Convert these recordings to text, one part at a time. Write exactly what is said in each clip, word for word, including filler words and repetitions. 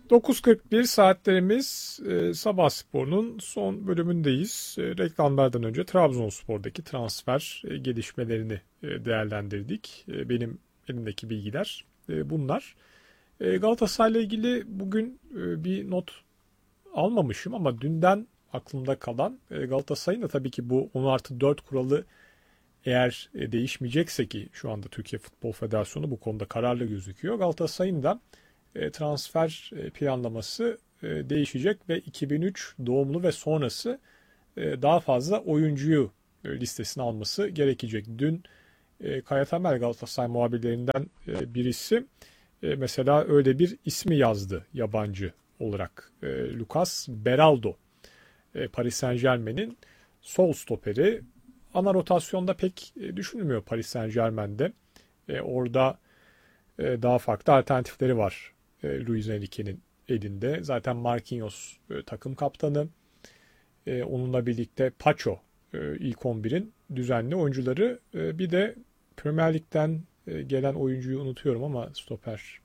dokuz kırk bir saatlerimiz e, Sabah Spor'un son bölümündeyiz. E, reklamlardan önce Trabzonspor'daki transfer e, gelişmelerini e, değerlendirdik. E, benim elimdeki bilgiler e, bunlar. E, Galatasaray'la ilgili bugün e, bir not almamışım ama dünden aklımda kalan e, Galatasaray'ın da tabii ki bu on artı dört kuralı eğer e, değişmeyecekse ki şu anda Türkiye Futbol Federasyonu bu konuda kararlı gözüküyor. Galatasaray'ın da e, transfer e, planlaması e, değişecek ve iki bin üç doğumlu ve sonrası e, daha fazla oyuncuyu e, listesine alması gerekecek. Dün e, Kaya Temel Galatasaray muhabirlerinden e, birisi e, mesela öyle bir ismi yazdı yabancı olarak. E, Lucas Beraldo. E, Paris Saint-Germain'in sol stoperi. Ana rotasyonda pek e, düşünülmüyor Paris Saint-Germain'de. E, orada e, daha farklı alternatifleri var e, Luis Enrique'nin elinde. Zaten Marquinhos e, takım kaptanı. E, onunla birlikte Pacho e, ilk on birin düzenli oyuncuları. E, bir de Premier Lig'den e, gelen oyuncuyu unutuyorum ama stoper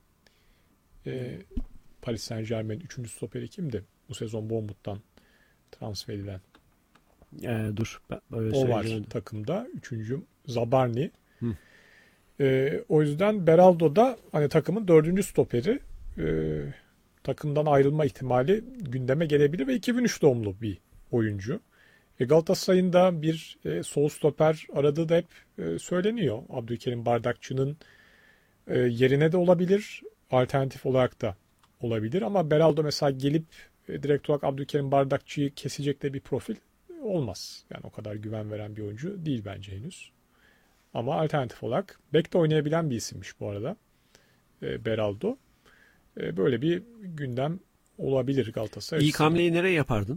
e, Paris Saint-Germain'in üçüncü stoperi kimdi? Bu sezon Bournemouth'tan transfer edilen. Ee, dur. Ben böyle O var söyleyeceğim. takımda. Üçüncü Zabarni. Hı. E, o yüzden Beraldo da hani takımın dördüncü stoperi. E, takımdan ayrılma ihtimali gündeme gelebilir ve iki bin üç doğumlu bir oyuncu. E, Galatasaray'ın da bir e, sol stoper aradığı da hep e, söyleniyor. Abdülkerim Bardakçı'nın e, yerine de olabilir. Alternatif olarak da olabilir. Ama Beraldo mesela gelip e, direkt olarak Abdülkerim Bardakçı'yı kesecek de bir profil olmaz. Yani o kadar güven veren bir oyuncu değil bence henüz. Ama alternatif olarak bek de oynayabilen bir isimmiş bu arada. E, Beraldo. E, böyle bir gündem olabilir Galatasaray İlk açısından. hamleyi nereye yapardın?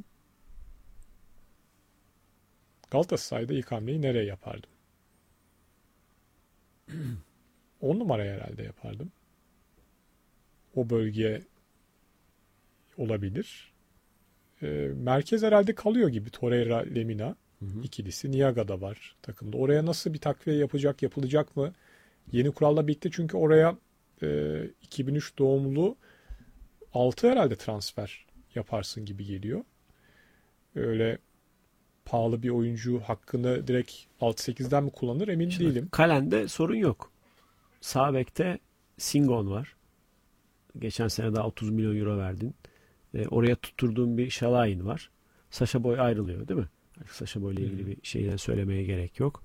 Galatasaray'da ilk hamleyi nereye yapardım? on numaraya herhalde yapardım. O bölge olabilir. E, merkez herhalde kalıyor gibi Torreira, Lemina Hı hı. ikilisi. Niaga da var takımda. Oraya nasıl bir takviye yapacak, yapılacak mı? Yeni kuralla birlikte çünkü oraya e, iki bin üç doğumlu altı herhalde transfer yaparsın gibi geliyor. Öyle pahalı bir oyuncu hakkını direkt altı sekizden mi kullanır emin Şimdi değilim. kalende sorun yok. Sağ bekte Singon var. Geçen sene daha otuz milyon euro verdin. E, oraya tutturduğun bir Şalayin var. Sacha Boy ayrılıyor değil mi? Sacha Boy ile ilgili Hı-hı. bir şeyden söylemeye gerek yok.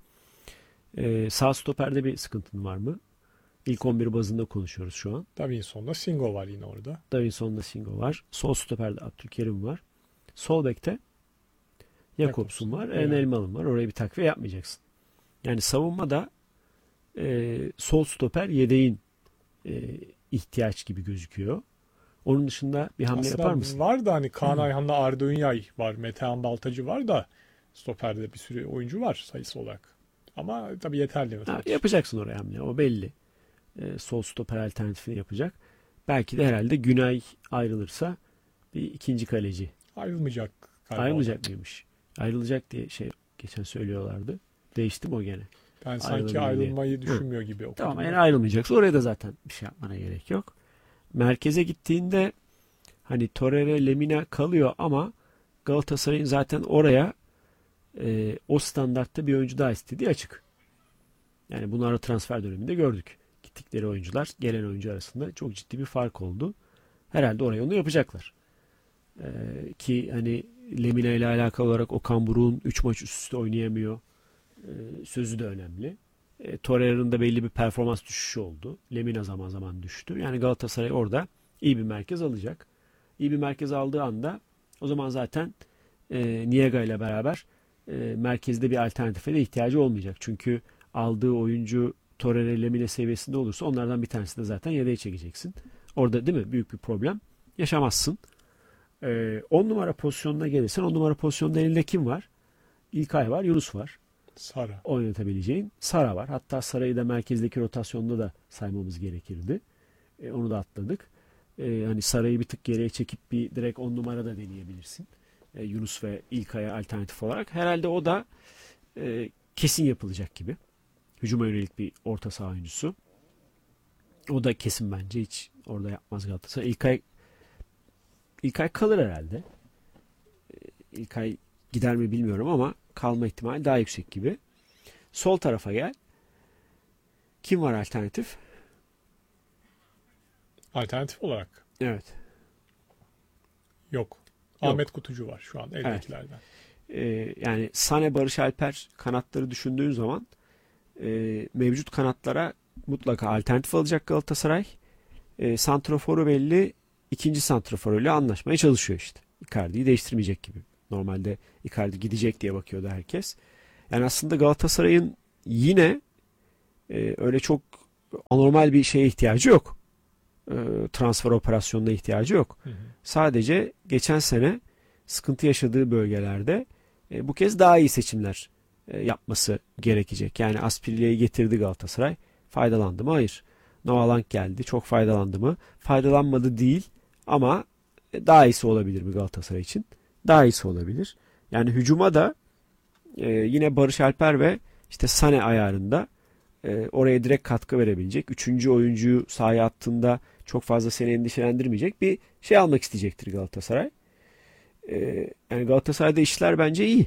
E, sağ stoperde bir sıkıntın var mı? İlk on bir bazında konuşuyoruz şu an. Davinson'da Singo var yine orada. Davinson'da Singo var. Sol stoperde Abdülkerim var. Sol bekte Jakobsson var. En Yani. Elmalı var. Oraya bir takviye yapmayacaksın. Yani savunmada e, sol stoper yedeğin e, ihtiyaç gibi gözüküyor. Onun dışında bir hamle yapar Aslında mısın? var da hani Kaan Ayhan'la Arda Ünyay var. Metehan Baltacı var da stoperde bir sürü oyuncu var sayısı olarak. Ama tabii yeterli mi Ha, tartışılır. yapacaksın oraya hamle. O belli. E, sol stoper alternatifini yapacak. Belki de herhalde Günay ayrılırsa bir ikinci kaleci. Ayrılmayacak galiba o da. Ayrılacak mıymış? Ayrılacak diye şey geçen söylüyorlardı. Değişti mi o gene? Ben sanki Ayrılabilir diye. ayrılmayı Hı. düşünmüyor gibi Tamam, okudum eğer da. ayrılmayacaksa oraya da zaten bir şey yapmana gerek yok. Merkeze gittiğinde hani Torreira, Lemina kalıyor ama Galatasaray'ın zaten oraya e, o standartta bir oyuncu daha istediği açık. Yani bunları transfer döneminde gördük. Gittikleri oyuncular gelen oyuncu arasında çok ciddi bir fark oldu. Herhalde oraya onu yapacaklar. E, ki hani Lemina ile alakalı olarak Okan Buruk'un üç maç üst üste oynayamıyor e, sözü de önemli. E, Torreira'nın da belli bir performans düşüşü oldu. Lemina zaman zaman düştü. Yani Galatasaray orada iyi bir merkez alacak. İyi bir merkez aldığı anda o zaman zaten e, Niega ile beraber e, merkezde bir alternatife de ihtiyacı olmayacak. Çünkü aldığı oyuncu Torreira, Lemina seviyesinde olursa onlardan bir tanesi de zaten yedeğe çekeceksin. Orada değil mi? Büyük bir problem yaşamazsın. E, on numara pozisyonuna gelirsen on numara pozisyonunda elinde kim var? İlkay var, Yunus var. Sara. Oynatabileceğin. Sara var. Hatta Sara'yı da merkezdeki rotasyonda da saymamız gerekirdi. E, onu da atladık. E, hani Sara'yı bir tık geriye çekip bir direkt on numara da deneyebilirsin. E, Yunus ve İlkay'a alternatif olarak. Herhalde o da e, kesin yapılacak gibi. Hücuma yönelik bir orta saha oyuncusu. O da kesin bence. Hiç orada yapmaz Galatasaray. İlkay İlkay kalır herhalde. İlkay gider mi bilmiyorum ama kalma ihtimali daha yüksek gibi. Sol tarafa gel. Kim var alternatif? Alternatif olarak Evet. yok. Yok. Ahmet Kutucu var şu an eldekilerden. Ee, yani Sane, Barış Alper kanatları düşündüğün zaman e, mevcut kanatlara mutlaka alternatif alacak Galatasaray. E, santraforu belli. İkinci santraforuyla anlaşmaya çalışıyor işte. Icardi'yi değiştirmeyecek gibi. Normalde Icardi gidecek diye bakıyordu herkes. Yani aslında Galatasaray'ın yine e, öyle çok anormal bir şeye ihtiyacı yok. E, transfer operasyonuna ihtiyacı yok. Hı hı. Sadece geçen sene sıkıntı yaşadığı bölgelerde e, bu kez daha iyi seçimler e, yapması gerekecek. Yani Aspilia'yı getirdi Galatasaray. Faydalandı mı? Hayır. Novalank geldi. Çok faydalandı mı? Faydalanmadı değil ama e, daha iyisi olabilir mi Galatasaray için? Daha iyisi olabilir. Yani hücuma da e, yine Barış Alper ve işte Sane ayarında e, oraya direkt katkı verebilecek. Üçüncü oyuncuyu sahaya attığında çok fazla seni endişelendirmeyecek bir şey almak isteyecektir Galatasaray. E, yani Galatasaray'da işler bence iyi.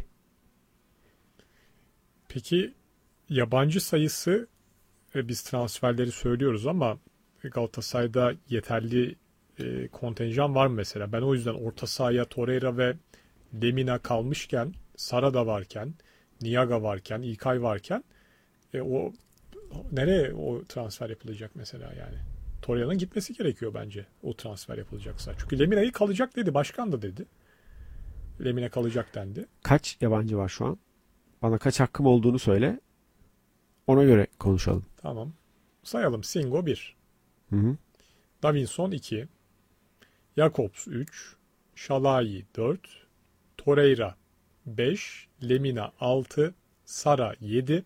Peki yabancı sayısı, e, biz transferleri söylüyoruz ama Galatasaray'da yeterli e, kontenjan var mı mesela? Ben o yüzden orta sahaya Torreira ve Lemina kalmışken, Sara da varken, Niaga varken, İlkay varken e, o nereye o transfer yapılacak mesela yani? Torreira'nın gitmesi gerekiyor bence o transfer yapılacaksa. Çünkü Lemina'yı kalacak dedi. Başkan da dedi. Lemina kalacak dendi. Kaç yabancı var şu an? Bana kaç hakkım olduğunu söyle. Ona göre konuşalım. Tamam. Sayalım. Singo bir. Hı hı. Davinson iki. Jakobs üç. Şalai dört. Torreira beş. Lemina altı. Sara yedi.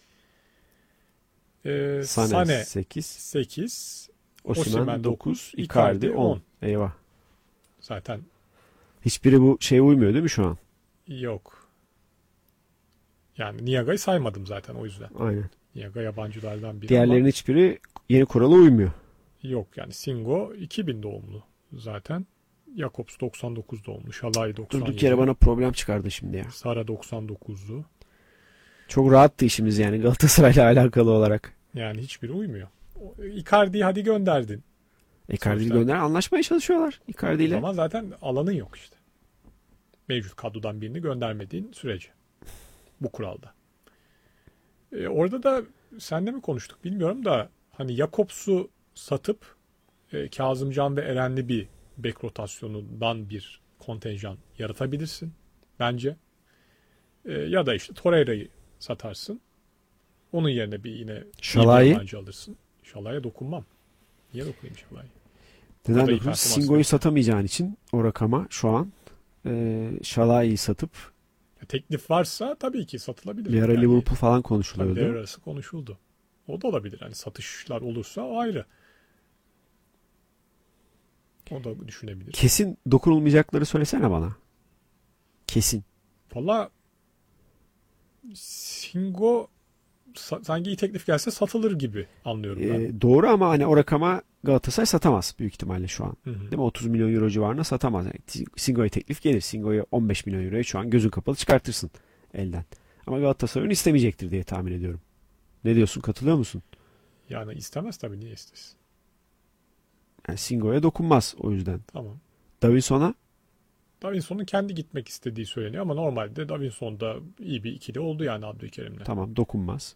Ee, Sane, Sane sekiz. sekiz. Osimhen Osimhen dokuz. dokuz. Icardi Icardi on. on. Eyvah. Zaten Hiçbiri bu şeye uymuyor değil mi şu an? yok. Yani Niaga'yı saymadım zaten o yüzden. Aynen. Niaga yabancılardan biri Diğerlerinin ama hiçbiri yeni kurala uymuyor. yok. Yani Singo iki bin doğumlu zaten. Jakobs doksan dokuz doğumlu. Şalai doksan yedi. Durduk yere bana problem çıkardı şimdi ya. Sara doksan dokuzlu. Çok rahattı işimiz yani Galatasaray'la alakalı olarak. Yani hiçbiri uymuyor. O- Icardi'yi hadi gönderdin. Icardi'yi Sonuçta gönder anlaşmaya çalışıyorlar Icardi ile. ama zaten alanın yok işte. Mevcut kadrodan birini göndermediğin sürece. Bu kuralda. E, orada da senle mi konuştuk bilmiyorum da hani Jakobs'u satıp e, Kazımcan ve Erenli bir bek rotasyonundan bir kontenjan yaratabilirsin bence. E, ya da işte Torreira'yı satarsın. Onun yerine bir yine iyi bir Şalai. yabancı alırsın. Şalai'ye dokunmam. Niye dokunayım Şalai'ye? Neden O da iyi dokunuyorsun? performans Singo'yu veriyor. satamayacağın için o rakama şu an e, Şalai'yi satıp Teklif varsa tabii ki satılabilir. bir ara Yani Liverpool falan tabii konuşuluyordu. devre arası konuşuldu. O da olabilir. Hani satışlar olursa o ayrı. O da düşünebilir. Kesin dokunulmayacakları söylesene bana. Kesin. Valla Singo sa- sanki iyi teklif gelse satılır gibi anlıyorum ben. E, doğru ama hani o rakama Galatasaray satamaz büyük ihtimalle şu an. Hı hı. Değil mi? otuz milyon euro civarına satamaz. Yani Singo'ya teklif gelir. Singo'ya on beş milyon euroya şu an gözün kapalı çıkartırsın elden. Ama Galatasaray onu istemeyecektir diye tahmin ediyorum. Ne diyorsun? Katılıyor musun? Yani istemez tabii, niye istesin? Yani Singo'ya dokunmaz o yüzden. Tamam. Davinson'a Davinson'un kendi gitmek istediği söyleniyor ama normalde Davinson da iyi bir ikili oldu yani Abdülkerim'le. tamam dokunmaz.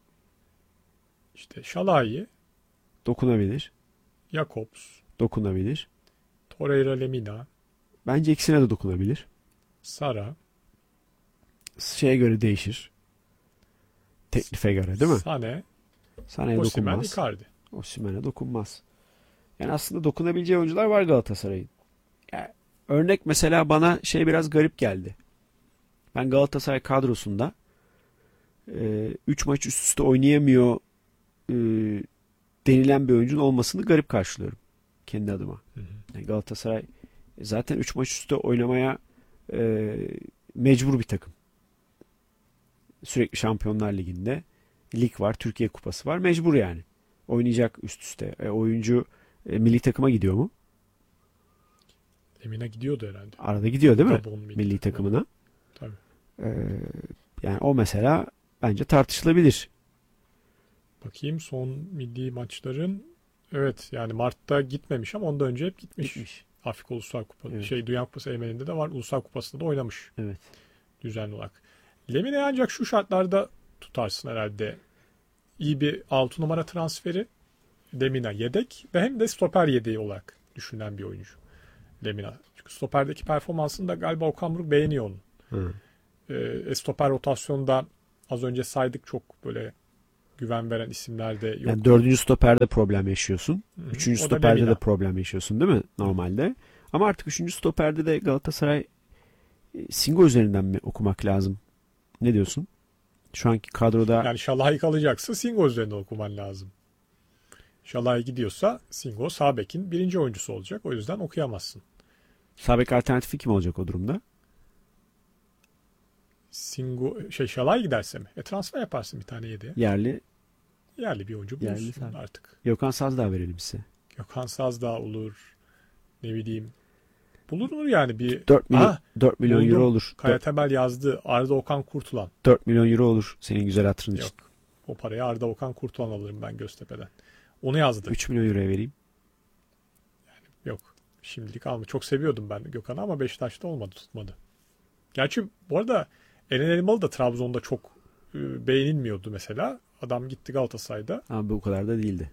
İşte Şalai, Dokunabilir. Jakobs, Dokunabilir. Torreira, Lemina, Bence ikisine de dokunabilir. Sara, Şeye göre değişir. Teklife göre değil mi? Sane, Sané'ye Osimhen, dokunmaz. Icardi. Osimhen'e dokunmaz. Yani aslında dokunabileceği oyuncular var Galatasaray'ın. Yani örnek mesela bana şey biraz garip geldi. Ben Galatasaray kadrosunda üç maç üst üste oynayamıyor e, denilen bir oyuncunun olmasını garip karşılıyorum. Kendi adıma. Hı hı. Yani Galatasaray zaten üç maç üst üste oynamaya e, mecbur bir takım. Sürekli Şampiyonlar Ligi'nde lig var, Türkiye Kupası var. Mecbur yani. Oynayacak üst üste. E, oyuncu e, milli takıma gidiyor mu? Lemina gidiyordu herhalde. Arada gidiyor değil mi? Gabon milli, Milli takımına. Tabii. Ee, yani o mesela bence tartışılabilir. Bakayım son milli maçların. Evet yani Mart'ta gitmemiş ama ondan önce hep gitmiş. Gitmiş. Afrika Uluslar Kupası. Evet. Şey Dünya Kupası elemelerinde de var. Uluslar Kupası'nda da oynamış. Evet. Düzenli olarak. Lemina'yı ancak şu şartlarda tutarsın herhalde. İyi bir altı numara transferi. Lemina yedek ve hem de stoper yedeği olarak düşünülen bir oyuncu. Lemina. Çünkü stoperdeki performansını da galiba Okan Buruk beğeniyor onun. Hı. E, stoper rotasyonda az önce saydık çok böyle güven veren isimler de yok. Yani dördüncü stoperde problem yaşıyorsun. Hı-hı. Üçüncü O da stoperde Lemina. de problem yaşıyorsun değil mi normalde? Ama artık üçüncü stoperde de Galatasaray e, Singo üzerinden mi okumak lazım? Ne diyorsun? Şu anki kadroda Yani Şalay kalacaksa Singo üzerinde okuman lazım. Şalay gidiyorsa Singo sağ bekin birinci oyuncusu olacak. O yüzden okuyamazsın. sağ bek alternatifi kim olacak o durumda? Singo şey Şalay giderse mi? E transfer yaparsın bir tane yedeğe. Yerli Yerli bir oyuncu Yerli bulursun tabii. artık. Gökhan Sazdağ verelim size. Gökhan Sazdağ olur. Ne bileyim. Bulunur yani bir. dört milyon, Ah, dört milyon buldum. euro olur. Kaya Temel yazdı. Arda Okan Kurtulan. dört milyon euro olur senin güzel hatırın için. Yok. O parayı Arda Okan Kurtulan alırım ben Göztepe'den. Onu yazdı. üç milyon euroya vereyim. Yok. Şimdilik alma. Çok seviyordum ben Gökhan'ı ama Beşiktaş'ta olmadı, tutmadı. Gerçi bu arada Eren Elmalı da Trabzon'da çok e, beğenilmiyordu mesela. Adam gitti Galatasaray'da. Ama bu kadar da değildi.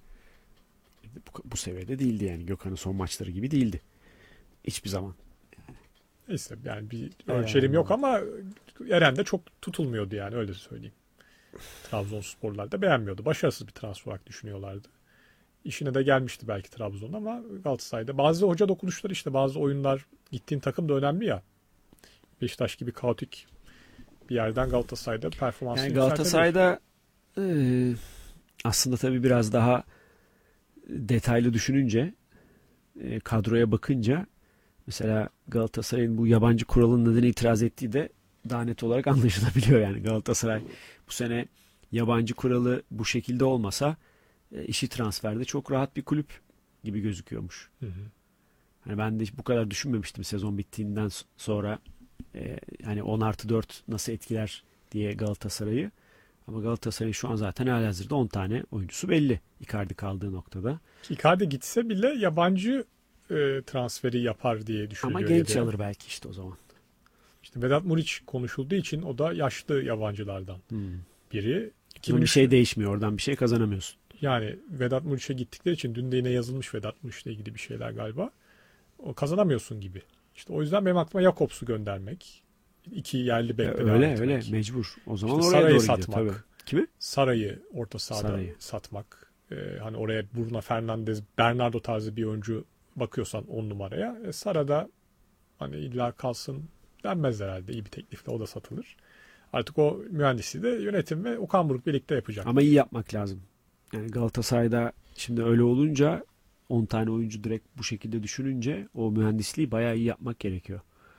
Bu, bu seviyede değildi yani. Gökhan'ın son maçları gibi değildi. Hiçbir zaman. Neyse yani bir ölçelim yok ama Eren de çok tutulmuyordu yani öyle söyleyeyim. Trabzonsporlar da beğenmiyordu. Başarısız bir transfer olarak düşünüyorlardı. İşine de gelmişti belki Trabzon ama Galatasaray'da. Bazı hoca dokunuşları işte bazı oyunlar gittiğin takım da önemli ya. Beşiktaş gibi kaotik bir yerden Galatasaray'da performansını Yani Galatasaray'da e, aslında tabii biraz daha detaylı düşününce e, kadroya bakınca mesela Galatasaray'ın bu yabancı kuralının neden itiraz ettiği de daha net olarak anlaşılabiliyor yani. Galatasaray bu sene yabancı kuralı bu şekilde olmasa e, işi transferde çok rahat bir kulüp gibi gözüküyormuş. Hı hı. Yani ben de bu kadar düşünmemiştim sezon bittiğinden sonra e, hani on artı dört nasıl etkiler diye Galatasaray'ı. Ama Galatasaray'ın şu an zaten halihazırda on tane oyuncusu belli. Icardi kaldığı noktada. Icardi gitse bile yabancı e, transferi yapar diye düşünülüyor. Ama genç yedeğe. alır belki işte o zaman. İşte Vedat Muriç konuşulduğu için o da yaşlı yabancılardan Hmm. biri. Şimdi bir şey değişmiyor. Oradan bir şey kazanamıyorsun. Yani Vedat Muriç'e gittikleri için dün de yine yazılmış Vedat Muriç'le ilgili bir şeyler galiba. O kazanamıyorsun gibi. İşte o yüzden benim aklıma Jakobs'u göndermek. İki yerli bekle devam Öyle etmek. öyle mecbur. O zaman İşte oraya Saray'ı doğru satmak. gidiyor tabii. Kimi? Saray'ı orta sahada Saray'ı. satmak. Ee, hani oraya Bruno Fernandes, Bernardo tarzı bir oyuncu bakıyorsan on numaraya. E, Sara'da hani illa kalsın denmez herhalde. İyi bir teklifle o da satılır. Artık o mühendisi de yönetim ve Okan Buruk birlikte yapacak. Ama iyi yapmak lazım. Yani Galatasaray'da şimdi öyle olunca on tane oyuncu direkt bu şekilde düşününce o mühendisliği bayağı iyi yapmak gerekiyor.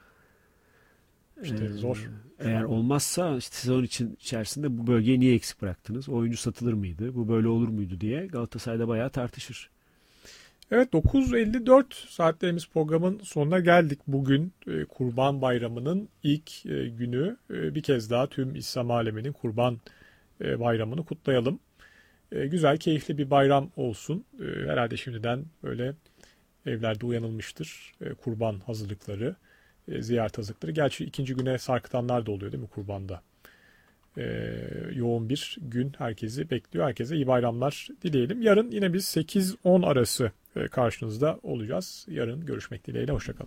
İşte Ee, zor. Eğer olmazsa işte sezon için içerisinde bu bölgeyi niye eksik bıraktınız? O oyuncu satılır mıydı? Bu böyle olur muydu diye Galatasaray'da bayağı tartışır. Evet dokuz elli dört saatlerimiz programın sonuna geldik. Bugün e, Kurban Bayramı'nın ilk e, günü. E, bir kez daha tüm İslam aleminin Kurban e, Bayramı'nı kutlayalım. E, güzel, keyifli bir bayram olsun. E, herhalde şimdiden böyle evlerde uyanılmıştır. E, kurban hazırlıkları, e, ziyaret hazırlıkları. Gerçi ikinci güne sarkıtanlar da oluyor değil mi kurbanda? E, yoğun bir gün herkesi bekliyor. Herkese iyi bayramlar dileyelim. Yarın yine biz sekiz on arası e, karşınızda olacağız. Yarın görüşmek dileğiyle. Hoşçakalın.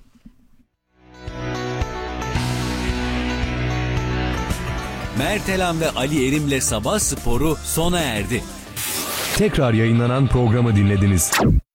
Mertelan ve Ali Erim'le Sabah Sporu sona erdi. Tekrar yayınlanan programı dinlediniz.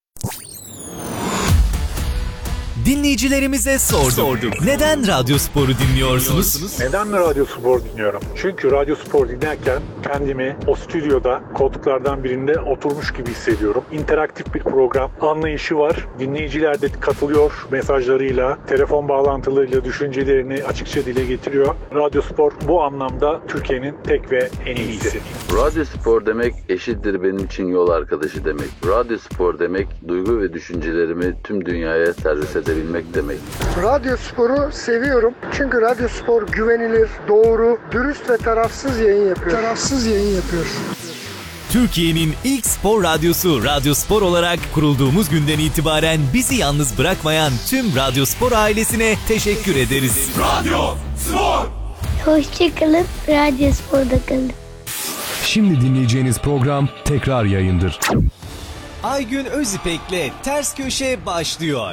Dinleyicilerimize sorduk. sorduk. Neden Radyo Sporu dinliyorsunuz? Neden mi Radyo Spor dinliyorum? Çünkü Radyo Spor dinlerken kendimi o stüdyoda koltuklardan birinde oturmuş gibi hissediyorum. İnteraktif bir program, anlayışı var. Dinleyiciler de katılıyor mesajlarıyla, telefon bağlantılarıyla düşüncelerini açıkça dile getiriyor. Radyo Spor bu anlamda Türkiye'nin tek ve en iyisi. Radyo Spor demek eşittir benim için yol arkadaşı demek. Radyo Spor demek duygu ve düşüncelerimi tüm dünyaya servis ederim edebilmek demek. Radyo Spor'u seviyorum. Çünkü Radyo Spor güvenilir, doğru, dürüst ve tarafsız yayın yapıyor. Tarafsız yayın yapıyor. Türkiye'nin ilk spor radyosu Radyo Spor olarak kurulduğumuz günden itibaren bizi yalnız bırakmayan tüm Radyo Spor ailesine teşekkür ederiz. Radyo Spor! Hoşçakalın, Radyo Spor'da kalın. Şimdi dinleyeceğiniz program tekrar yayındır. Aygün Özipek'le Ters Köşe başlıyor.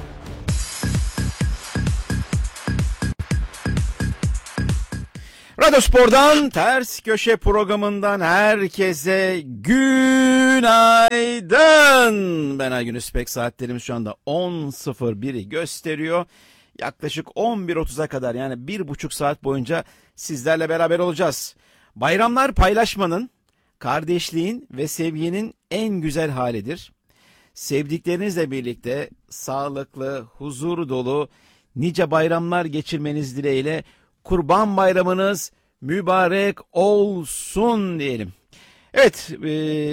Radyo Spor'dan Ters Köşe programından herkese günaydın. Ben Aygün Özipek, saatlerimiz şu anda on sıfır biri gösteriyor. Yaklaşık on bir otuza kadar, yani bir buçuk saat boyunca sizlerle beraber olacağız. Bayramlar paylaşmanın, kardeşliğin ve sevginin en güzel halidir. Sevdiklerinizle birlikte sağlıklı, huzur dolu, nice bayramlar geçirmeniz dileğiyle Kurban Bayramınız mübarek olsun diyelim. Evet, e,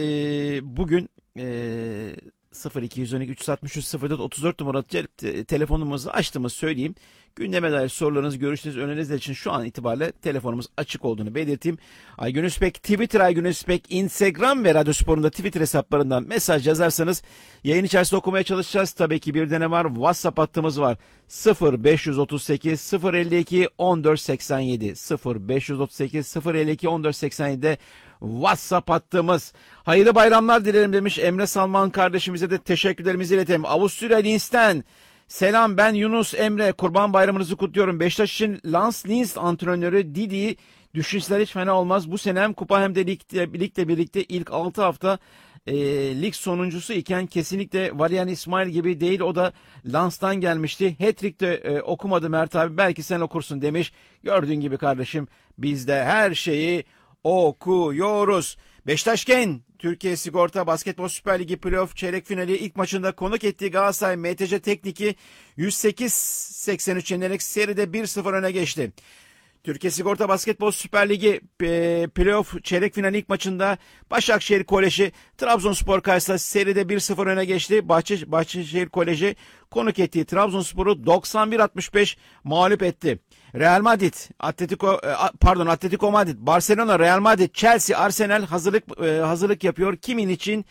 bugün e, sıfır iki on iki üç altmış üç sıfır dört otuz dört numaralı te- telefonumuzu açtığımızı söyleyeyim. Gündeme dair sorularınız, görüşleriniz, öneriniz için şu an itibariyle telefonumuz açık olduğunu belirteyim. Aygün Özpek, Twitter Aygün Özpek, Instagram ve Radyo Spor'un da Twitter hesaplarından mesaj yazarsanız yayın içerisinde okumaya çalışacağız. Tabii ki bir de ne var? WhatsApp hattımız var. sıfır beş otuz sekiz sıfır elli iki on dört seksen yedi sıfır beş otuz sekiz sıfır elli iki on dört seksen yedi'de WhatsApp hattımız. Hayırlı bayramlar dilerim demiş Emre Salman kardeşimize de teşekkürlerimizi iletelim. Avusturya Linz'ten selam, ben Yunus Emre, Kurban Bayramınızı kutluyorum. Beşiktaş için Lans Linz antrenörü Didi düşünceler hiç fena olmaz. Bu sene hem kupa hem de ligde, ligde birlikte ilk altı hafta e, lig sonuncusu iken kesinlikle Valerian İsmail gibi değil, o da Lans'tan gelmişti. Hat-trick de e, okumadı Mert abi, belki sen okursun demiş. Gördüğün gibi kardeşim, biz de her şeyi okuyoruz. Beşiktaşken Türkiye Sigorta Basketbol Süper Ligi Playoff çeyrek finali ilk maçında konuk ettiği Galatasaray M T C Teknik'i yüz sekiz seksen üç yenerek seride bir sıfır öne geçti. Türkiye Sigorta Basketbol Süper Ligi e, Playoff çeyrek finali ilk maçında Başakşehir Koleji Trabzonspor karşısında seride bir sıfır öne geçti. Bahçe, Bahçeşehir Koleji konuk ettiği Trabzonspor'u doksan bir altmış beş mağlup etti. Real Madrid, Atletico pardon Atletico Madrid, Barcelona, Real Madrid, Chelsea, Arsenal hazırlık e, hazırlık yapıyor. Kimin için?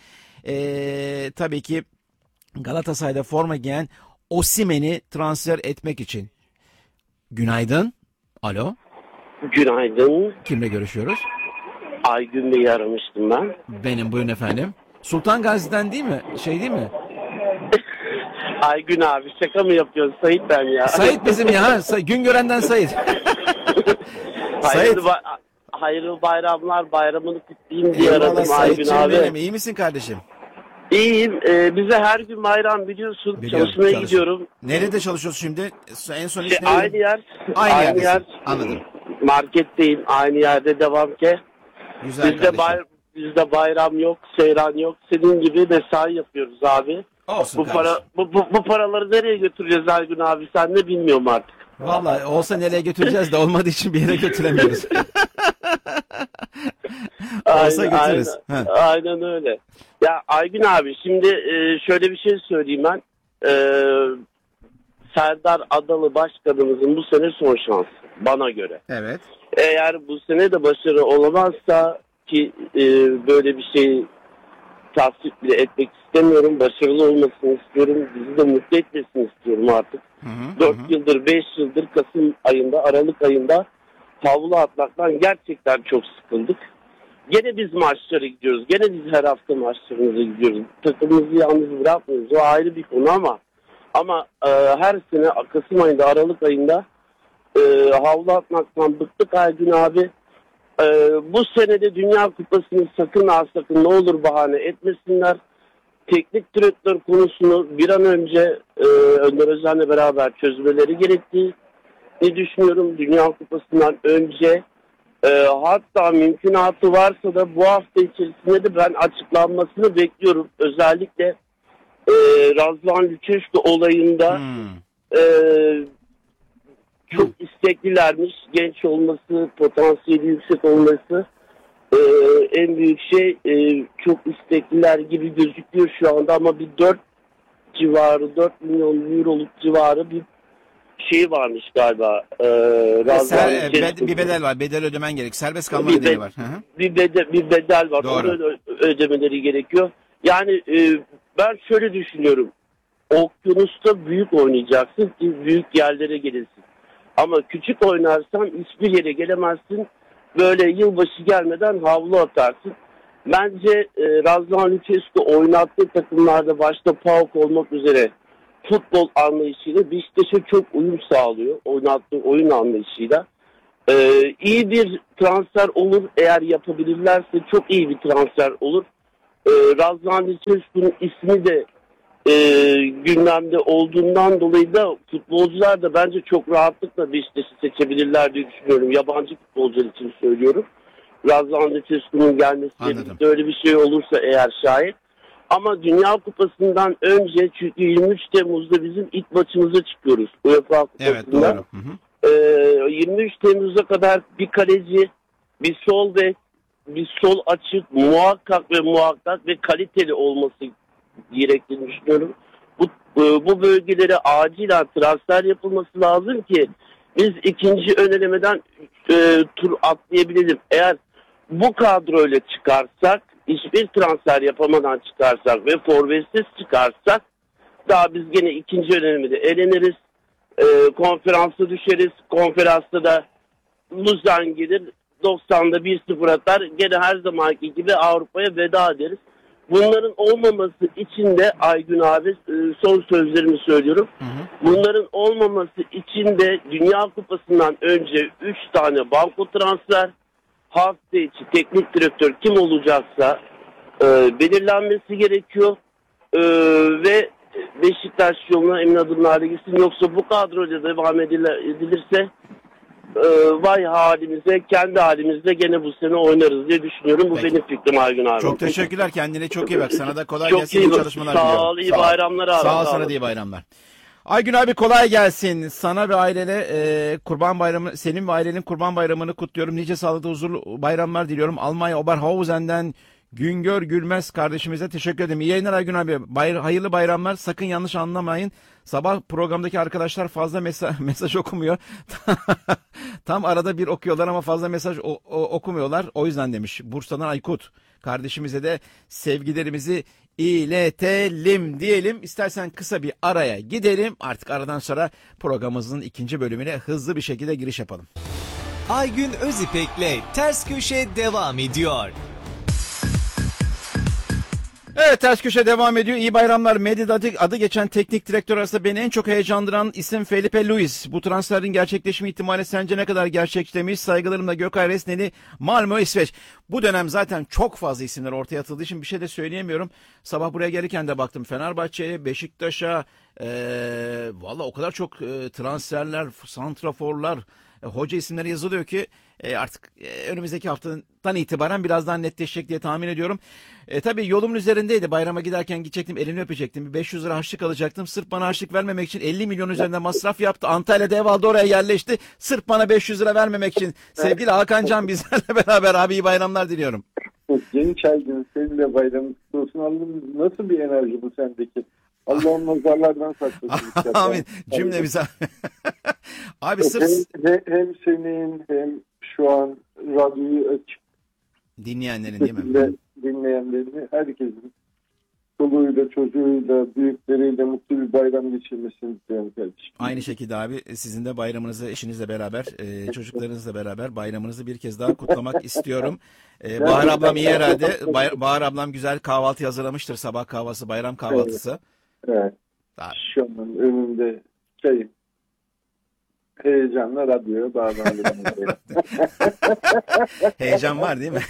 E, tabii ki Galatasaray'da forma giyen Osimhen'i transfer etmek için. Günaydın. Alo. Günaydın. Kimle görüşüyoruz? Aygün Bey'i aramıştım ben. Benim, buyurun efendim. Sultan Gazi'den değil mi? Şey değil mi? Aygün abi, şaka mı yapıyorsun? Sait ben ya. Sait bizim ya. Sa- Güngören'den Sait. hayırlı, ba- hayırlı bayramlar, bayramını kutlayayım diye aradım Aygün abi. Benim. İyi misin kardeşim? İyiyim. Ee, bize her gün bayram biliyorsun. Biliyorum, Çalışmaya çalış. gidiyorum. Nerede çalışıyorsun şimdi? En son iş İşte neydi? aynı yer. Aynı, aynı yerdesin. yer. Anladım. Marketteyim. Aynı yerde devam ki. Güzel bizde, bay- bizde bayram yok, seyran yok. Senin gibi mesai yapıyoruz abi. Olsun bu para bu, bu, bu paraları nereye götüreceğiz Aygün abi? Sen de bilmiyorum artık. Vallahi olsa nereye götüreceğiz de olmadığı için bir yere götüremiyoruz. Olsa aynen, götürürüz. Aynen, aynen öyle. Ya Aygün abi, şimdi e, şöyle bir şey söyleyeyim ben. E, Serdar Adalı Başkanımızın bu sene son şansı bana göre. Evet. Eğer bu sene de başarı olamazsa, ki e, böyle bir şey tasvip bile etmek istemiyorum. Başarılı olmasını istiyorum. Bizi de mutlu etmesini istiyorum artık. dört yıldır, beş yıldır Kasım ayında, Aralık ayında havlu atmaktan gerçekten çok sıkıldık. Gene biz maçlara gidiyoruz. Gene biz her hafta maçlarımıza gidiyoruz. Takımımızı yalnız bırakmıyoruz. O ayrı bir konu ama ama e, her sene Kasım ayında, Aralık ayında e, havlu atmaktan bıktık Aygün abi. E, bu senede Dünya Kupası'nı sakın ha sakın ne olur bahane etmesinler. Teknik direktör konusunu bir an önce e, Önder Özen'le beraber çözmeleri gerektiği ne düşünüyorum. Dünya Kupası'ndan önce e, hatta mümkünatı varsa da bu hafta içerisinde de ben açıklanmasını bekliyorum. Özellikle e, Razvan Lüçeşko olayında hmm. e, çok isteklilermiş. Genç olması, potansiyeli yüksek olması e, en büyük şey. E, çok istekliler gibi gözüküyor şu anda ama bir dört civarı, dört milyon euroluk civarı bir şey varmış galiba. Ee, Ser, bed, bir bedel var. Bedel ödemen gerek. Serbest kalma bir bedeli bed, var. Hı hı. Bir bedel, bir bedel var. Doğru. Onu ödemeleri gerekiyor. Yani e, ben şöyle düşünüyorum. Okyanusta büyük oynayacaksın ki büyük yerlere gelirsin. Ama küçük oynarsan hiçbir yere gelemezsin. Böyle yılbaşı gelmeden havlu atarsın. Bence e, Razvan Lucescu oynattığı takımlarda başta PAOK olmak üzere futbol anlayışıyla Beşiktaş'a çok uyum sağlıyor. Oynattığı oyun anlayışıyla. Ee, iyi bir transfer olur. Eğer yapabilirlerse çok iyi bir transfer olur. Ee, Razvan Lucescu'nun ismi de e, gündemde olduğundan dolayı da futbolcular da bence çok rahatlıkla Beşiktaş'ı seçebilirler diye düşünüyorum. Yabancı futbolcular için söylüyorum. Razvan Lucescu'nun gelmesiyle öyle bir şey olursa eğer şayet. Ama Dünya Kupası'ndan önce, çünkü yirmi üç Temmuz'da bizim ilk maçımıza çıkıyoruz UEFA Kupası'nda. Evet, doğru. Hı hı. Ee, yirmi üç Temmuz'a kadar bir kaleci, bir sol bek, bir sol açık muhakkak ve muhakkak ve kaliteli olması gerektiğini düşünüyorum. Bu, bu bölgelere acilen transfer yapılması lazım ki biz ikinci ön elemeden e, tur atlayabilelim. Eğer bu kadroyla çıkarsak, hiçbir transfer yapamadan çıkarsak ve forvetsiz çıkarsak daha biz gene ikinci önemli eleniriz. E, konferansa düşeriz. Konferansta da Luzan gelir. doksanda bir sıfır atar. Gene her zamanki gibi Avrupa'ya veda ederiz. Bunların olmaması için de Aygün abi e, son sözlerimi söylüyorum. Hı hı. Bunların olmaması için de Dünya Kupası'ndan önce üç tane banko transfer, hafta içi teknik direktör kim olacaksa e, belirlenmesi gerekiyor e, ve Beşiktaş yoluna emin adımlarla gitsin. Yoksa bu kadroyla devam edilirse e, vay halimize, kendi halimizde gene bu sene oynarız diye düşünüyorum. Bu Peki. Benim fikrim Aygün abi. Çok teşekkürler. Kendine çok iyi bak. Sana da kolay çok gelsin. İyi Çalışmalar sağ diliyorum. ol, iyi bayramlar abi. Sağ ol, sana da iyi bayramlar. Aygün abi kolay gelsin. Sana ve ailene e, Kurban Bayramı, senin ve ailenin Kurban Bayramını kutluyorum. Nice sağlıklı, huzurlu bayramlar diliyorum. Almanya Oberhausen'den Güngör Gülmez kardeşimize teşekkür ederim. İyi yayınlar Aygün abi. Bayr hayırlı bayramlar. Sakın yanlış anlamayın. Sabah programdaki arkadaşlar fazla mesaj, mesaj okumuyor. Tam arada bir okuyorlar ama fazla mesaj o, o, okumuyorlar. O yüzden demiş. Bursa'dan Aykut. Kardeşimize de sevgilerimizi iletelim diyelim. İstersen kısa bir araya gidelim. Artık aradan sonra programımızın ikinci bölümüne hızlı bir şekilde giriş yapalım. Aygün Özipek'le Ters Köşe devam ediyor. Evet, Ters Köşe devam ediyor. İyi bayramlar. Medyada adı, adı geçen teknik direktör arasında beni en çok heyecanlandıran isim Felipe Luis. Bu transferin gerçekleşme ihtimali sence ne kadar gerçekçi demiş? Saygılarımla Gökay Resneli, Malmö İsveç. Bu dönem zaten çok fazla isimler ortaya atıldığı için bir şey de söyleyemiyorum. Sabah buraya gelirken de baktım Fenerbahçe'ye, Beşiktaş'a, ee, valla o kadar çok e, transferler, santraforlar, e, hoca isimleri yazılıyor ki e, artık e, önümüzdeki haftadan itibaren biraz daha netleşecek diye tahmin ediyorum. E, tabii yolumun üzerindeydi. Bayrama giderken gidecektim, elini öpecektim. Bir beş yüz lira harçlık alacaktım. Sırf bana harçlık vermemek için elli milyon üzerinde masraf yaptı. Antalya'da ev aldı, oraya yerleşti. Sırf bana beş yüz lira vermemek için. Sevgili Hakan Can bizlerle beraber abi, iyi bayramlar diliyorum. Genç Aygün, seninle bayramın kutlu olsun. Allah'ım, nasıl bir enerji bu sendeki? Allah'ım nazarlardan saklasın. Amin. Cümlemize. Abi sırf... Hem, hem senin hem şu an radyoyu açık dinleyenlerin değil mi? Dinleyenlerini, herkesin çoluğuyla, çocuğuyla, büyükleriyle mutlu bir bayram geçirmesini istiyorum kardeşim. Aynı şekilde abi, sizin de bayramınızı eşinizle beraber, e, çocuklarınızla beraber bayramınızı bir kez daha kutlamak istiyorum. E, Bahar ablam iyi herhalde. Bay, Bahar ablam güzel kahvaltı hazırlamıştır, sabah kahvaltısı, bayram kahvaltısı. Evet. evet. Şu an önümde çayım. Heyecanla radyoya bağlandım. Heyecan var değil mi?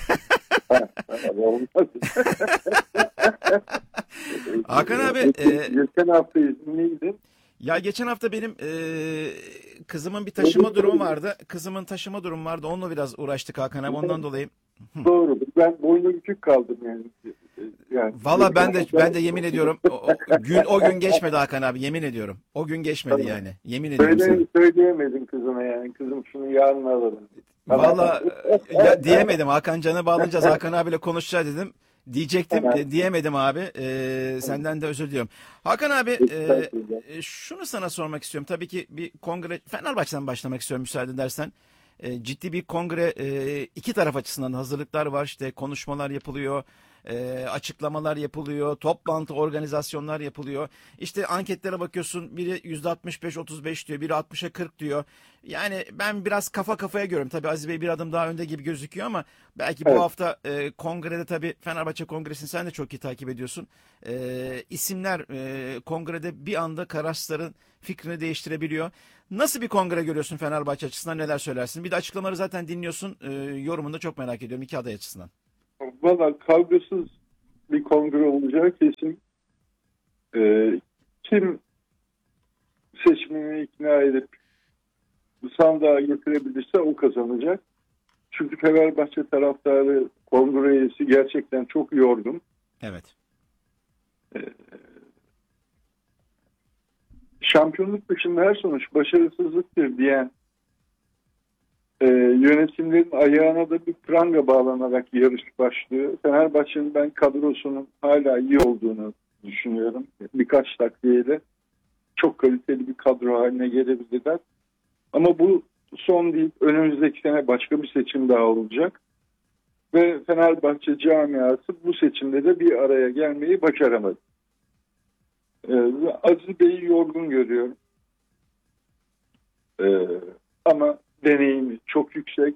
Hakan abi, e, geçen hafta izinliydin. Ya geçen hafta benim e, kızımın bir taşıma durumu vardı. Kızımın taşıma durumu vardı. Onunla biraz uğraştık Hakan abi, ondan dolayı. Doğru. Ben boynu bükük kaldım yani. yani Valla ben de ben de yemin ediyorum o, o gün o gün geçmedi Hakan abi, yemin ediyorum. O gün geçmedi yani. Yemin ediyorum Söyle, sana. Söyleyemedin kızına yani. Kızım şunu yarın alalım. Valla ya, diyemedim. Hakan Can'a bağlanacağız. Hakan abiyle konuşacağız dedim. Diyecektim Evet. e, diyemedim abi. E, senden de özür diliyorum. Hakan abi e, e, şunu sana sormak istiyorum. Tabii ki bir kongre Fenerbahçe'den başlamak istiyorum müsaade edersen. E, ciddi bir kongre e, iki taraf açısından hazırlıklar var. İşte konuşmalar yapılıyor. E, açıklamalar yapılıyor. Toplantı organizasyonlar yapılıyor. İşte anketlere bakıyorsun. Biri yüzde altmış beş otuz beş diyor. Biri altmışa kırk diyor. Yani ben biraz kafa kafaya görüyorum. Tabii Aziz Bey bir adım daha önde gibi gözüküyor ama belki bu Evet. hafta e, kongrede tabii Fenerbahçe Kongresi'ni sen de çok iyi takip ediyorsun. E, isimler e, kongrede bir anda Karaslar'ın fikrini değiştirebiliyor. Nasıl bir kongre görüyorsun Fenerbahçe açısından, neler söylersin? Bir de açıklamaları zaten dinliyorsun. E, yorumunu da çok merak ediyorum iki aday açısından. Valla kavgasız bir kongre olacağı kesin. Ee, kim seçmeni ikna edip sandığa getirebilirse o kazanacak. Çünkü Fenerbahçe taraftarı kongre üyesi gerçekten çok yorgun. Evet. Ee, şampiyonluk dışında her sonuç başarısızlıktır diyen e, yönetimlerin ayağına da bir pranga bağlanarak yarış başlıyor. Fenerbahçe'nin ben kadrosunun hala iyi olduğunu düşünüyorum. Birkaç takviyeyle çok kaliteli bir kadro haline gelebilirler. Ama bu son değil. Önümüzdeki sene başka bir seçim daha olacak. Ve Fenerbahçe camiası bu seçimde de bir araya gelmeyi başaramadı. Ee, Aziz Bey'i yorgun görüyorum. Ee, ama deneyimi çok yüksek.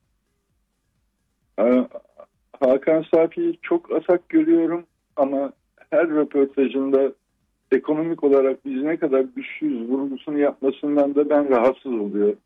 Ee, Hakan Safi'yi çok asak görüyorum ama her röportajında ekonomik olarak biz ne kadar güçlüyüz vurgusunu yapmasından da ben rahatsız oluyorum.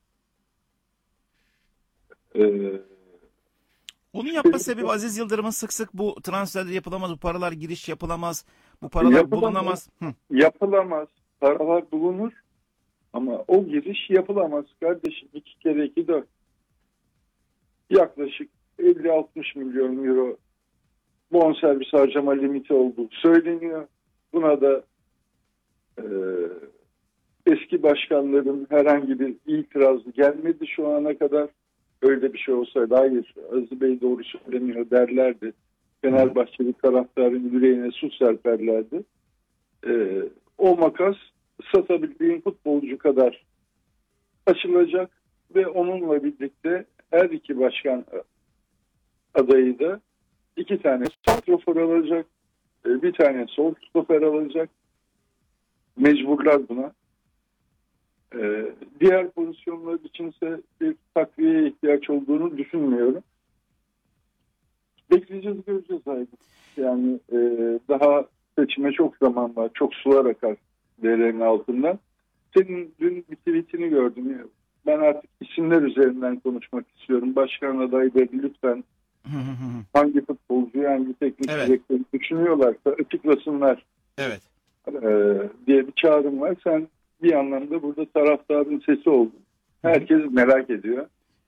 Ee, Onun yapma sebebi Aziz Yıldırım'ın sık sık bu transferde yapılamaz, bu paralar giriş yapılamaz, bu paralar Yapılamaz. bulunamaz. Hı. Yapılamaz. Paralar bulunur ama o giriş yapılamaz kardeşim. İki kere iki dört. Yaklaşık elli altmış milyon euro bonservis harcama limiti olduğu söyleniyor. Buna da e, eski başkanların herhangi bir itirazı gelmedi şu ana kadar. Öyle bir şey olsaydı hayır Aziz Bey doğru söylemiyor derlerdi. Fenerbahçeli taraftarın yüreğine su serperlerdi. E, o makas satabildiğin futbolcu kadar açılacak ve onunla birlikte her iki başkan adayı da iki tane santrafor alacak, bir tane sol stoper alacak. Mecburlar buna. Ee, diğer pozisyonlar içinse bir takviyeye ihtiyaç olduğunu düşünmüyorum. Bekleyeceğiz, göreceğiz ayrı. Yani e, daha seçime çok zaman var. Çok sular akar derenin altından. Senin dün bir tweetini gördüm. Ben artık isimler üzerinden konuşmak istiyorum. Başkan adayları lütfen hangi futbolcuyu, hangi teknik Evet. direktörü düşünüyorlarsa açıklasınlar. Evet. Ee, diye bir çağrım var. Sen bir anlamda burada taraftarın sesi oldun. Herkes merak ediyor.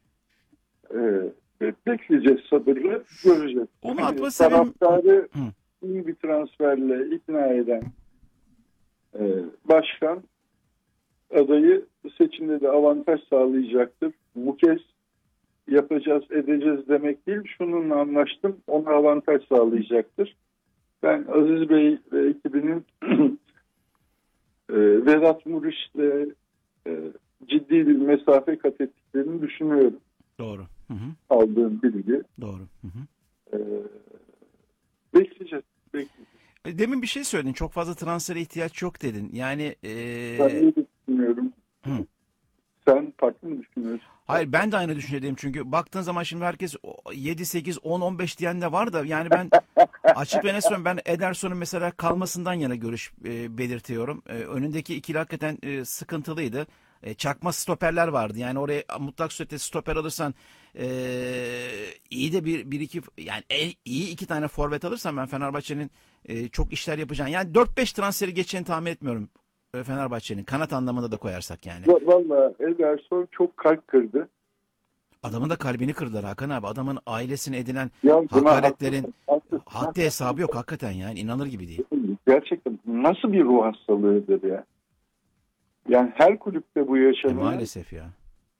Ee, bekleyeceğiz sabırla, göreceğiz. Onu atma sebebim... Taraftarı Hı. iyi bir transferle ikna eden e, başkan adayı seçimde de avantaj sağlayacaktır. Bu kez yapacağız, edeceğiz demek değil. Şununla anlaştım, ona avantaj sağlayacaktır. Ben Aziz Bey ve ekibinin e, Vedat Muriç'le e, ciddi bir mesafe kat ettiklerini düşünüyorum. Doğru. Hı hı. Aldığım bilgi. Doğru. Hı hı. E, bekleyeceğiz. bekleyeceğiz. Demin bir şey söyledin. Çok fazla transfere ihtiyaç yok dedin. Yani e... Ben öyle düşünüyorum. Hı. Sen farklı mı düşünüyorsun? Hayır, ben de aynı düşünüyorum çünkü baktığın zaman şimdi herkes yedi, sekiz, on, on beş diyen de var da yani ben açık ve net söyleyeyim, ben Ederson'un mesela kalmasından yana görüş e, belirtiyorum. E, önündeki ikili hakikaten e, sıkıntılıydı. E, çakma stoperler vardı. Yani oraya mutlak surette stoper alırsan e, iyi de bir, bir iki yani e, iyi iki tane forvet alırsan ben Fenerbahçe'nin e, çok işler yapacağını, yani dört beş transferi geçeceğini tahmin etmiyorum. Fenerbahçe'nin kanat anlamında da koyarsak yani. Valla Ederson çok kalp kırdı. Adamın da kalbini kırdılar Hakan abi. Adamın ailesine edilen Ya buna hakaretlerin haklısın, haklısın. haddi hesabı yok hakikaten yani. İnanılır gibi değil. Gerçekten nasıl bir ruh hastalığıdır ya. Yani her kulüpte bu E, yaşanıyor. maalesef ya.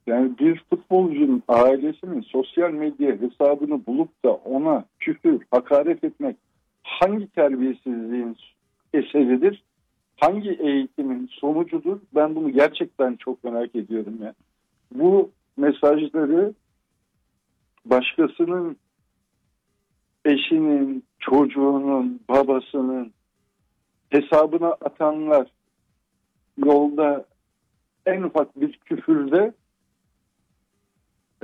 Yani bir futbolcunun ailesinin sosyal medya hesabını bulup da ona küfür, hakaret etmek hangi terbiyesizliğin eseridir? Hangi eğitimin sonucudur? Ben bunu gerçekten çok merak ediyorum ya. Bu mesajları başkasının, eşinin, çocuğunun, babasının hesabına atanlar yolda en ufak bir küfürde e,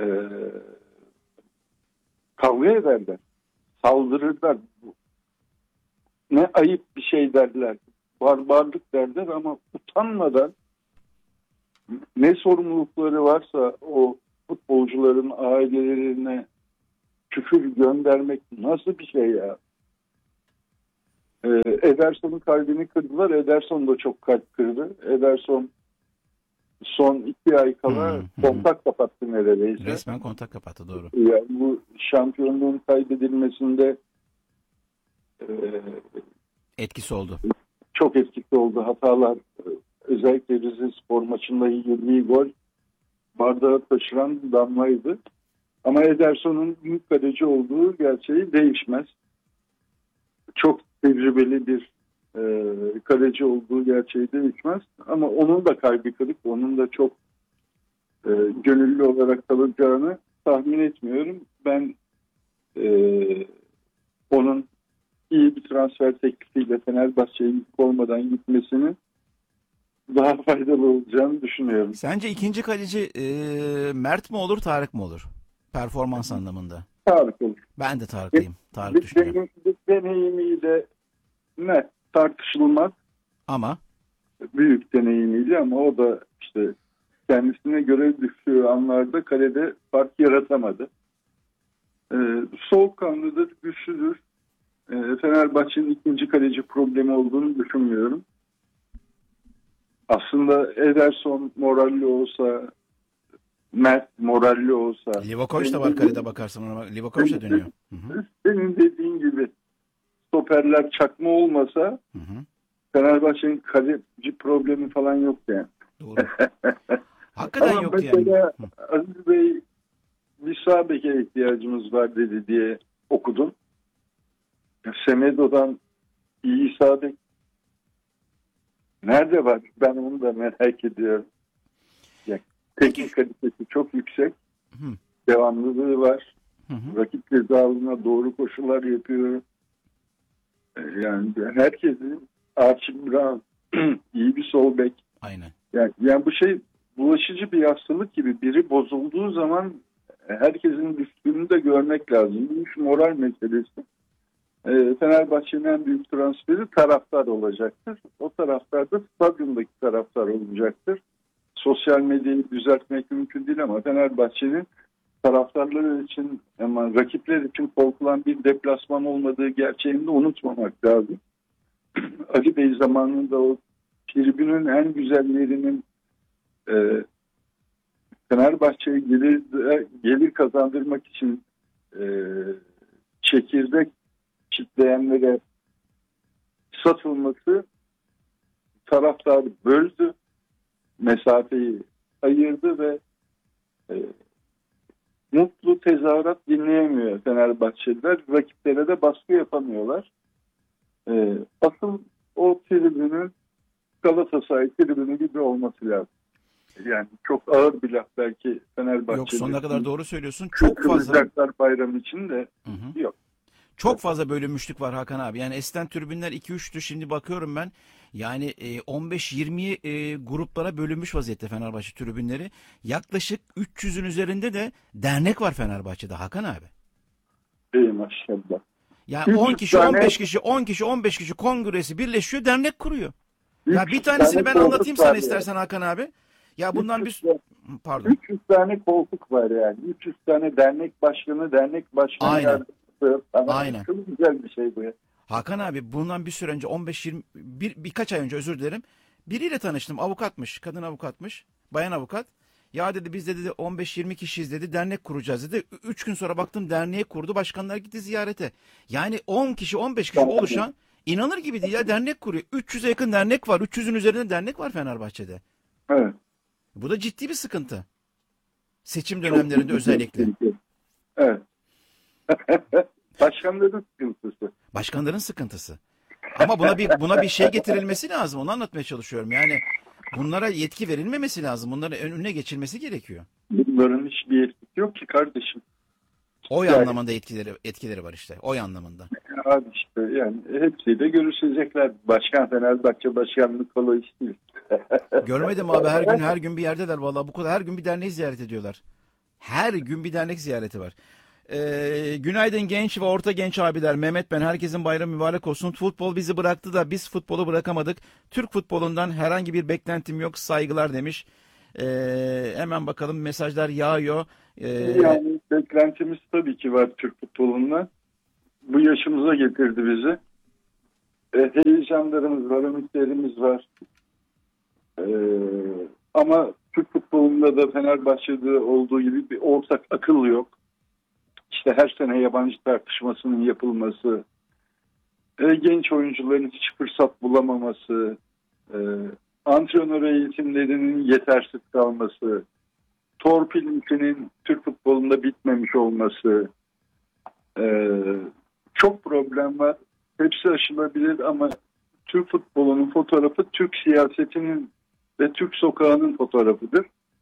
kavga ederler, saldırırlar. Ne ayıp bir şey derler, barbarlık derler ama utanmadan ne sorumlulukları varsa o futbolcuların ailelerine küfür göndermek nasıl bir şey ya? Ee, Ederson'un kalbini kırdılar. Ederson da çok kalp kırdı. Ederson son iki ay kala hmm, kontak hmm. kapattı neredeyse. Resmen kontak kapattı, doğru. Yani bu şampiyonluğun kaybedilmesinde e, etkisi oldu. Çok etkisi oldu. Hatalar, özellikle Rizespor maçında yediği gol bardağı taşıran damlaydı. Ama Ederson'un büyük kaleci olduğu gerçeği değişmez. Çok tecrübeli bir e, kaleci olduğu gerçeği değişmez. Ama onun da kalbi kırık, onun da çok e, gönüllü olarak kalacağını tahmin etmiyorum. Ben e, onun iyi bir transfer teklifiyle Fenerbahçe'ye olmadan gitmesini daha faydalı olacağını düşünüyorum. Sence ikinci kaleci e, Mert mi olur, Tarık mı olur? Performans anlamında. Tarık olur. Ben de Tarık'lıyım. Tarık düşünüyorum. Deneyimiyle ne tartışılmaz. Ama? Büyük deneyimiyle ama o da işte kendisine göre düştüğü anlarda kalede fark yaratamadı. Ee, soğukkanlıdır, güçlüdür. Ee, Fenerbahçe'nin ikinci kaleci problemi olduğunu düşünmüyorum. Aslında Ederson moralli olsa, Mert moralli olsa. Livakovic da var kalede bakarsan ona. Livakovic de dönüyor. Hı hı. Senin dediğin gibi stoperler çakma olmasa hı hı. Fenerbahçe'nin kaleci problemi falan yok yani. Doğru. Hakikaten ama yok mesela yani. Aziz Bey bir sağ beke ihtiyacımız var dedi diye okudum. Semedo'dan iyi sağ bek nerede var? Ben onu da merak ediyorum. Yani teknik kalitesi çok yüksek. Hı. Devamlılığı var. Hı hı. Rakip cezalarına doğru koşular yapıyor. Yani herkesin Archie Brown iyi bir sol bek. Aynen. Yani, yani bu şey bulaşıcı bir hastalık gibi. Biri bozulduğu zaman herkesin düştüğünü de görmek lazım. Bu iş moral meselesi. Fenerbahçe'nin en büyük transferi taraftar olacaktır. O taraftar da stadyumdaki taraftar olacaktır. Sosyal medyayı düzeltmek mümkün değil ama Fenerbahçe'nin taraftarları için ama rakipler için korkulan bir deplasman olmadığı gerçeğini de unutmamak lazım. Ali Bey zamanında o tribünün en güzel yerinin e, Fenerbahçe'ye gelir, gelir kazandırmak için e, çekirdek çitleyenlere satılması taraftarı böldü, mesafeyi ayırdı ve e, mutlu tezahürat dinleyemiyor Fenerbahçeliler. Rakiplere de baskı yapamıyorlar. E, asıl o tribünün Galatasaray tribünü gibi olması lazım. Yani çok ağır bir laf belki Fenerbahçe'nin. Yok, sonuna kadar doğru söylüyorsun. Çok fazla. Bayram için de hı hı. yok. Çok fazla bölünmüşlük var Hakan abi. Yani eskiden tribünler iki üçtü. Şimdi bakıyorum ben. Yani on beş yirmi gruplara bölünmüş vaziyette Fenerbahçe tribünleri. Yaklaşık üç yüzün üzerinde de dernek var Fenerbahçe'de Hakan abi. Ey maşallah. Yani on kişi, tane... on beş kişi, on kişi, on beş kişi kongresi birleşiyor, dernek kuruyor. Ya bir tanesini ben anlatayım sana istersen ya. Hakan abi. Ya bundan bir pardon. üç yüz tane koltuk var yani. üç yüz tane dernek başkanı, dernek başkanı. Aynen. Tamam. Aynen. Çok güzel bir şey bu ya. Hakan abi bundan bir süre önce on beş yirmi bir, birkaç ay önce özür dilerim. Biriyle tanıştım. Avukatmış. Kadın avukatmış. Bayan avukat. Ya dedi biz de dedi on beş yirmi kişiyiz dedi. Dernek kuracağız dedi. üç gün sonra baktım derneği kurdu. Başkanlar gitti ziyarete. Yani on kişi on beş kişi tamam. oluşan inanır gibi değil ya, dernek kuruyor. üç yüze yakın dernek var. üç yüzün üzerinde dernek var Fenerbahçe'de. Evet. Bu da ciddi bir sıkıntı. Seçim dönemlerinde özellikle. Evet. Başkanların sıkıntısı. Başkanların sıkıntısı. Ama buna bir buna bir şey getirilmesi lazım. Onu anlatmaya çalışıyorum. Yani bunlara yetki verilmemesi lazım. Bunların önüne geçilmesi gerekiyor. Bunların hiçbir etkisi yok ki kardeşim. Oy yani, anlamında etkileri etkileri var işte. Oy anlamında. Abi işte yani hepsiyle görüşecekler. Başkan Fenerbahçe başkanlık kolay iş değil. Görmedim abi, her gün her gün bir yerdeler vallahi, bu kadar her gün bir derneği ziyaret ediyorlar. Her gün bir dernek ziyareti var. Ee, günaydın genç ve orta genç abiler. Mehmet ben, herkesin bayramı mübarek olsun. Futbol bizi bıraktı da biz futbolu bırakamadık. Türk futbolundan herhangi bir beklentim yok, saygılar demiş. Ee, hemen bakalım, mesajlar yağıyor. Ee, yani beklentimiz tabii ki var Türk futbolundan. Bu yaşımıza getirdi bizi. E, heyecanlarımız var, ümitlerimiz var. E, ama Türk futbolunda da Fenerbahçe'de olduğu gibi bir ortak akıl yok. İşte her sene yabancı tartışmasının yapılması, e, genç oyuncuların hiç fırsat bulamaması, e, antrenör eğitimlerinin yetersiz kalması, torpilintinin Türk futbolunda bitmemiş olması, e, çok problem var. Hepsi aşılabilir ama Türk futbolunun fotoğrafı Türk siyasetinin ve Türk sokağının fotoğrafıdır.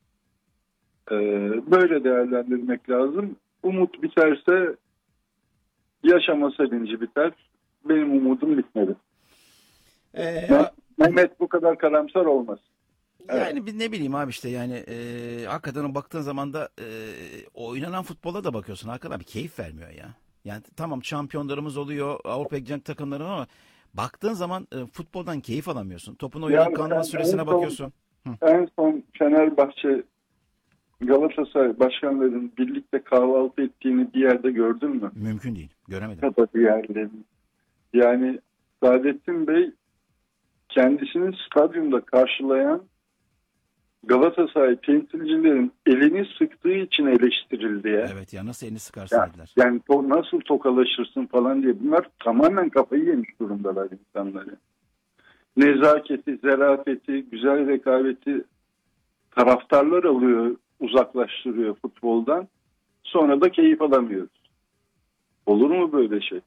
E, böyle değerlendirmek lazım. Umut biterse yaşama sevinci biter. Benim umudum bitmedi. Ee, Mehmet bu kadar karamsar olmaz. Yani evet. Ne bileyim abi işte yani e, hakikaten baktığın zaman da e, oynanan futbola da bakıyorsun. Hakikaten bir keyif vermiyor ya. Yani tamam şampiyonlarımız oluyor, Avrupa gidecek takımların, ama baktığın zaman e, futboldan keyif alamıyorsun. Topun oyunun kalma süresine son, bakıyorsun. Hı. En son Fenerbahçe Galatasaray başkanlarının birlikte kahvaltı ettiğini bir yerde gördün mü? Mümkün değil. Göremedim. Tabii yani. Yani Saadettin Bey kendisini stadyumda karşılayan Galatasaray temsilcilerin elini sıktığı için eleştirildi ya. Evet ya, nasıl elini sıkarsın yani, dediler. Yani to, nasıl tokalaşırsın falan diye. Bunlar tamamen kafayı yemiş durumdalar insanları. Nezaketi, zerafeti, güzel rekabeti taraftarlar alıyor, uzaklaştırıyor futboldan. Sonra da keyif alamıyoruz. Olur mu böyle şey?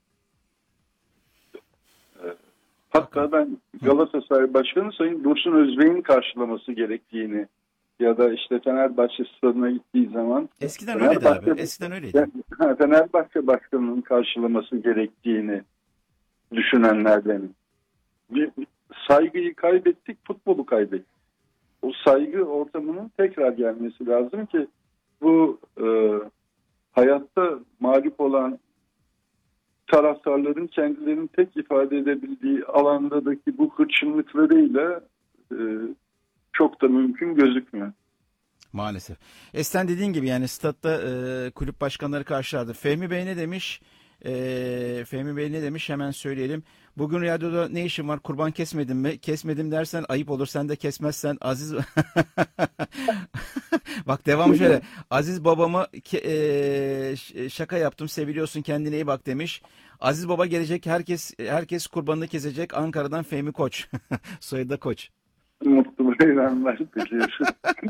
Hatta ben Galatasaray Başkanı Sayın Dursun Özbey'in karşılaması gerektiğini ya da işte Fenerbahçe stadına gittiği zaman eskiden öyleydi abi. Eskiden öyleydi. Fenerbahçe Başkanı'nın karşılaması gerektiğini düşünenlerdenim. Bir saygıyı kaybettik, futbolu kaybettik. O saygı ortamının tekrar gelmesi lazım ki bu e, hayatta mağlup olan taraftarların kendilerini tek ifade edebildiği alandaki bu hırçınlıklarıyla e, çok da mümkün gözükmüyor. Maalesef. Esten dediğin gibi yani statta e, kulüp başkanları karşılardı. Fehmi Bey ne demiş? E, Fehmi Bey ne demiş? Hemen söyleyelim. Bugün radyoda ne işin var? Kurban kesmedin mi? Kesmedim dersen ayıp olur. Sen de kesmezsen Aziz... Bak devam şöyle. Aziz babamı e, şaka yaptım. Seviliyorsun, kendine iyi bak demiş. Aziz baba gelecek. Herkes herkes kurbanını kesecek. Ankara'dan Fehmi Koç. Soyadı da Koç. Mutlu bayramlar diliyorsun.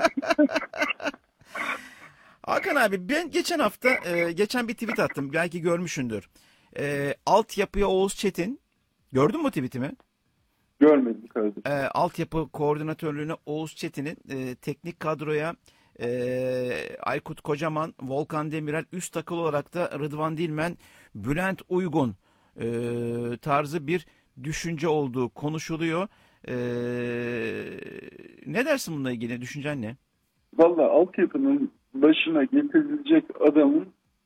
Hakan abi, ben geçen hafta e, geçen bir tweet attım. Belki görmüşsündür. E, altyapıya Oğuz Çetin. Gördün mü tweetimi? Görmedim kardeşim. E, altyapı koordinatörlüğüne Oğuz Çetin'in e, teknik kadroya e, Aykut Kocaman, Volkan Demirel, üst takıl olarak da Rıdvan Dilmen, Bülent Uygun e, tarzı bir düşünce olduğu konuşuluyor. E, ne dersin bununla ilgili? Düşüncen ne? Vallahi altyapının başına getirilecek adamın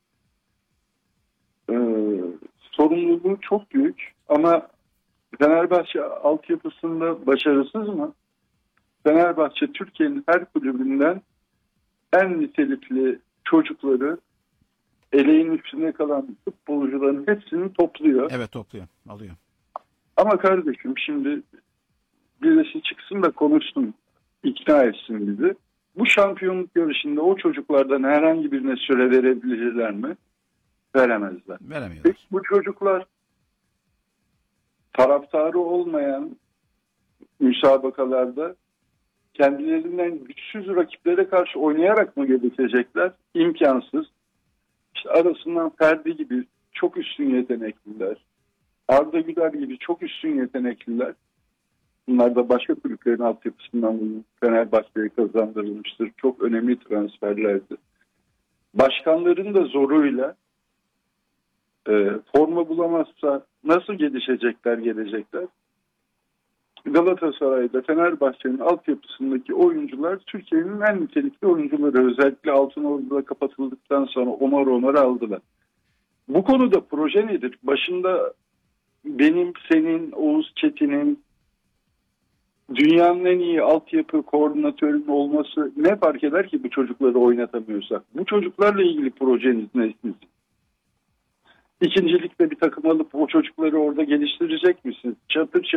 e, sorumluluğu çok büyük ama Fenerbahçe altyapısında başarısız mı? Fenerbahçe Türkiye'nin her kulübünden en nitelikli çocukları, eleğin üstünde kalan futbolcuların hepsini topluyor. Evet, topluyor, alıyor. Ama kardeşim şimdi birisi çıksın da konuşsun, ikna etsin bizi. Bu şampiyonluk yarışında o çocuklardan herhangi birine süre verebilirler mi? Veremezler. Veremiyorlar. Peki bu çocuklar taraftarı olmayan müsabakalarda kendilerinden güçsüz rakiplere karşı oynayarak mı gelişecekler? İmkansız. İşte arasından Ferdi gibi çok üstün yetenekliler, Arda Güler gibi çok üstün yetenekliler. Bunlar da başka kulüplerin altyapısından Fenerbahçe'ye kazandırılmıştır. Çok önemli transferlerdi. Başkanların da zoruyla e, forma bulamazsa nasıl gelişecekler, gelecekler? Galatasaray'da Fenerbahçe'nin altyapısındaki oyuncular Türkiye'nin en nitelikli oyuncuları. Özellikle Altınordu'da kapatıldıktan sonra Omar Omar aldılar. Bu konuda proje nedir? Başında benim, senin, Oğuz Çetin'in, dünyanın en iyi altyapı koordinatörünün olması ne fark eder ki bu çocukları oynatamıyorsak? Bu çocuklarla ilgili projeniz ne sizin? İkincilikte bir takım alıp o çocukları orada geliştirecek misiniz? Çatır çatır